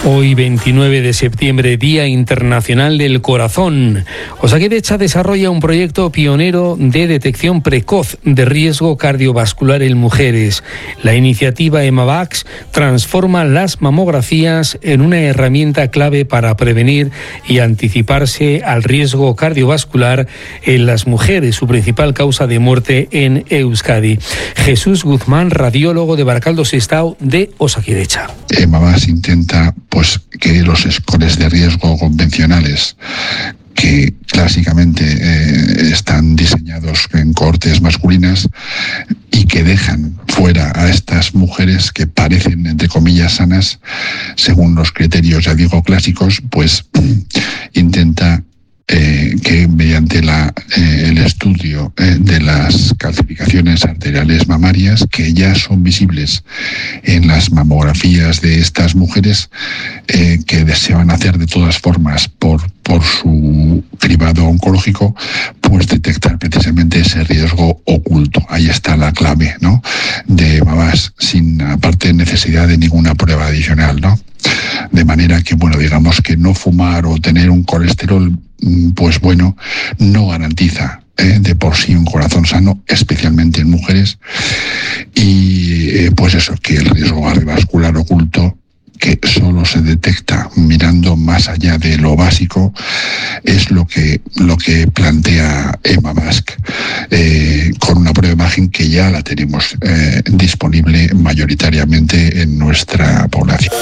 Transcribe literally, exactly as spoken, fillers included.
Hoy, veintinueve de septiembre, Día Internacional del Corazón. Osakidetza desarrolla un proyecto pionero de detección precoz de riesgo cardiovascular en mujeres. La iniciativa EMAVAX transforma las mamografías en una herramienta clave para prevenir y anticiparse al riesgo cardiovascular en las mujeres, su principal causa de muerte en Euskadi. Jesús Guzmán, radiólogo de Barakaldo-Sestao de Osakidetza. EMAVAX intenta pues que los scores de riesgo convencionales, que clásicamente eh, están diseñados en cohortes masculinas y que dejan fuera a estas mujeres que parecen, entre comillas, sanas, según los criterios, ya digo, clásicos, pues intenta Eh, que mediante la, eh, el estudio eh, de las calcificaciones arteriales mamarias, que ya son visibles en las mamografías de estas mujeres, eh, que desean hacer de todas formas por, por su cribado oncológico, pues detectar precisamente ese riesgo oculto. Ahí está la clave, ¿no?, de EMAVAX, sin aparte necesidad de ninguna prueba adicional, ¿no? De manera que, bueno, digamos que no fumar o tener un colesterol, pues bueno, no garantiza eh, de por sí un corazón sano, especialmente en mujeres. Y eh, pues eso, que el riesgo cardiovascular oculto, que solo se detecta mirando más allá de lo básico, es lo que, lo que plantea EMAVAX, eh, con una prueba de imagen que ya la tenemos eh, disponible mayoritariamente en nuestra población.